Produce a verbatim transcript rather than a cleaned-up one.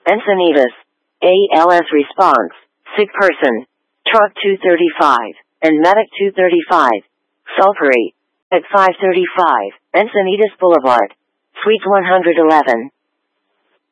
Encinitas. A L S response. Sick person. Truck two thirty-five. And Medic two thirty-five. Sulphuri. At five thirty-five. Encinitas Boulevard. Suite one hundred eleven.